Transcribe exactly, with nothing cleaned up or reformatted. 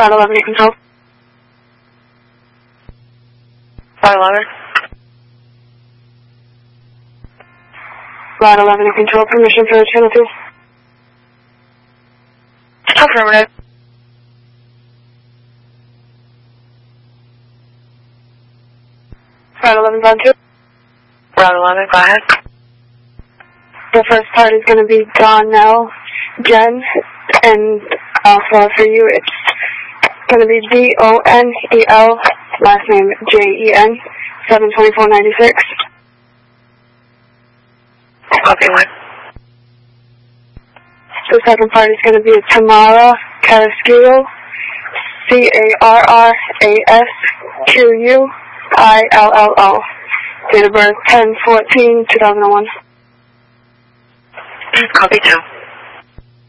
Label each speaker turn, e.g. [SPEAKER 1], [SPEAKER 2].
[SPEAKER 1] Flight eleven, you control.
[SPEAKER 2] Flight eleven.
[SPEAKER 1] Flight eleven, you control. Permission for channel two.
[SPEAKER 2] Affirmative.
[SPEAKER 1] Flight eleven, on two.
[SPEAKER 2] Flight eleven, go ahead.
[SPEAKER 1] The first part is going to be Donnell, Jen, and Alpha for you. It's going to be D O N E L, last name J E N, seven twenty-four ninety-six.
[SPEAKER 2] Copy one.
[SPEAKER 1] The second part is going to be Tamara Carrasquillo, C A R R A S Q U I L L O. Date of birth ten fourteen two thousand one.
[SPEAKER 2] Copy two.